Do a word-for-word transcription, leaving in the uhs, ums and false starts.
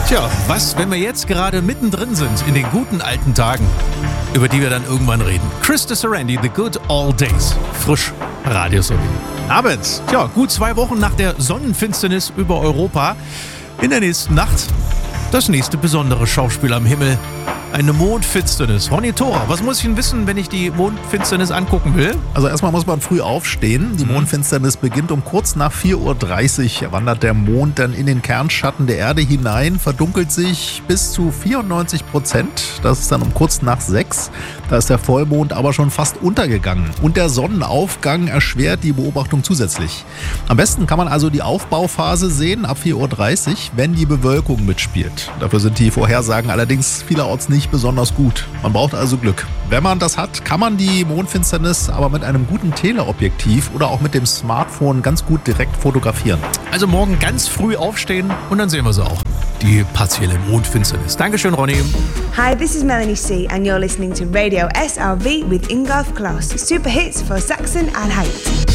Tja, was, wenn wir jetzt gerade mittendrin sind in den guten alten Tagen, über die wir dann irgendwann reden. Krista Sarandí, The Good Old Days. Frisch, Radio Sobi. Abends, tja, gut zwei Wochen nach der Sonnenfinsternis über Europa. In der nächsten Nacht das nächste besondere Schauspiel am Himmel. Eine Mondfinsternis. Ronny Thora, was muss ich denn wissen, wenn ich die Mondfinsternis angucken will? Also erstmal muss man früh aufstehen. Die Mondfinsternis beginnt um kurz nach vier Uhr dreißig. Wandert der Mond dann in den Kernschatten der Erde hinein, verdunkelt sich bis zu vierundneunzig Prozent. Das ist dann um kurz nach sechs. Da ist der Vollmond aber schon fast untergegangen. Und der Sonnenaufgang erschwert die Beobachtung zusätzlich. Am besten kann man also die Aufbauphase sehen ab vier Uhr dreißig, wenn die Bewölkung mitspielt. Dafür sind die Vorhersagen allerdings vielerorts nicht besonders gut. Man braucht also Glück. Wenn man das hat, kann man die Mondfinsternis aber mit einem guten Teleobjektiv oder auch mit dem Smartphone ganz gut direkt fotografieren. Also morgen ganz früh aufstehen und dann sehen wir sie auch. Die partielle Mondfinsternis. Dankeschön, Ronny. Hi, this is Melanie C. and you're listening to Radio S R V with Ingolf Klaus. Super hits for Saxon and Haidt.